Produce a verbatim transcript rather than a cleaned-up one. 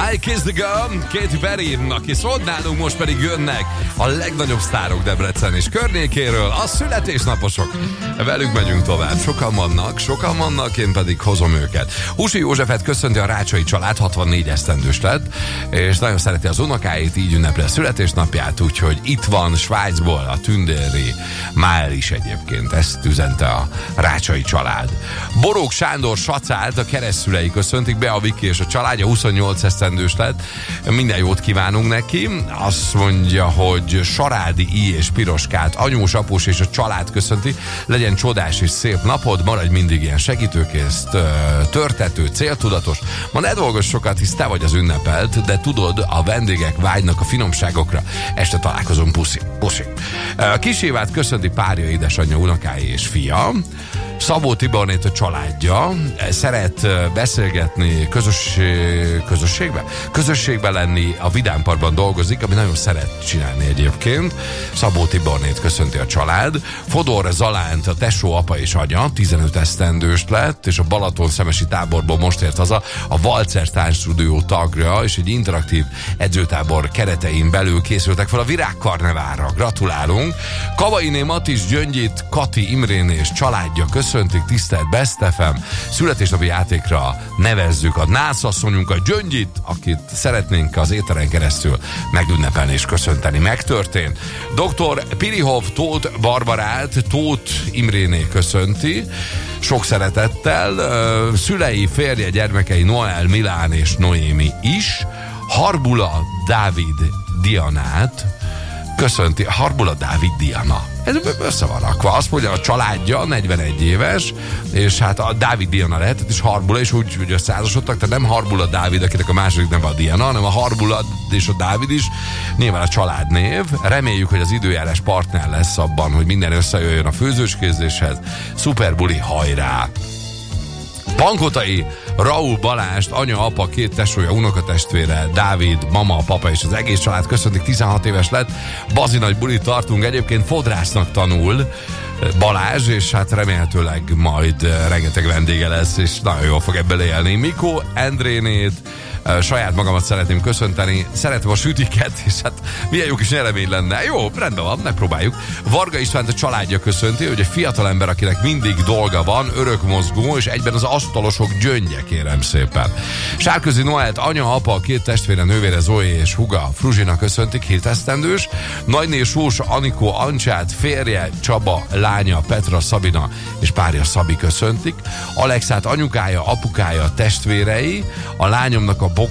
I Kiss the Girl, Katy Perry, aki szólt nálunk, most pedig jönnek a legnagyobb sztárok Debrecen és környékéről, a születésnaposok. Velük megyünk tovább. Sokan vannak, sokan vannak, én pedig hozom őket. Husi Józsefet köszönti a Rácsai család, hatvannégy esztendős lett, és nagyon szereti az unokáit, így ünnepli a születésnapját, úgyhogy itt van Svájcból a tündéri Mál is egyébként. Ezt üzente a Rácsai család. Borók Sándor Sacált a keresztszülei köszöntik, be a Viki és a családja, huszonnyolc esztendős lett. Minden jót kívánunk neki. Azt mondja, hogy Sarádi I és Piroskát, anyós, após és a család köszönti. Legyen csodás és szép napod, maradj mindig ilyen segítőkész, törtető, céltudatos. Ma ne dolgozz sokat, hisz te vagy az ünnepelt, de tudod, a vendégek vágynak a finomságokra. Este találkozom, puszi. puszi. Kis Évát köszönti párja, édesanyja, unokái és fia. Szabó Tibornét a családja, szeret beszélgetni közösség, közösségbe? Közösségbe lenni, a Vidám Parkban dolgozik, ami nagyon szeret csinálni egyébként. Szabó Tibornét köszönti a család. Fodor Zalánt a tesó, apa és anya, tizenöt esztendős lett, és a Balaton szemesi táborból most ért haza, a Valcer Táncstúdió tagja, és egy interaktív edzőtábor keretein belül készültek fel a Virágkarneválra. Gratulálunk! Kavainé Matis, Gyöngyit, Kati Imréné és családja köszöntik, tisztelt Best ef em, születésnapi játékra nevezzük a nászasszonyunkat, Gyöngyit, akit szeretnénk az éteren keresztül megünnepelni és köszönteni. Megtörtént. doktor Pirihov Tóth Barbarát Tóth Imréné köszönti, sok szeretettel, szülei, férje, gyermekei Noel, Milán és Noémi is, Harbula Dávid Dianát köszönti, Harbula Dávid Diana. Ez össze van rakva. Azt mondja, a családja negyvenegy éves, és hát a Dávid Diana lehetett, és Harbula, és úgy, úgy összeházasodtak, tehát nem Harbula Dávid, akinek a második neve a Diana, hanem a Harbula és a Dávid is, nyilván a családnév. Reméljük, hogy az időjárás partner lesz abban, hogy minden összejöjjön a főzőskézéshez. Szuper buli, hajrá! Pankotai Raúl Balást, anya, apa, két tesója, unokatestvére, Dávid, mama, papa és az egész család köszöntik, tizenhat éves lett. Bazi nagy bulit tartunk, egyébként fodrásznak tanul Balázs, és hát remélhetőleg majd rengeteg vendége lesz, és nagyon jól fog ebből élni. Mikó Endrénét, saját magamat szeretném köszönteni, szeretem a sütiket, és hát milyen jó kis nyeremény lenne. Jó, rendben van, megpróbáljuk. Varga Istvánt a családja köszönti, hogy egy fiatal ember, akinek mindig dolga van, örökmozgó, és egyben az asztalosok gyöngye, kérem szépen. Sárközi Noelt anya, apa, két testvére, nővére, Zoé és huga Fruzsina köszöntik, hét esztendős. Nagyné Sós, Anikó, Ancsát, férje, Csaba, lánya, Petra, Szabina és párja Szabi köszöntik. Alexát anyukája, apukája, testvérei, a lányomnak a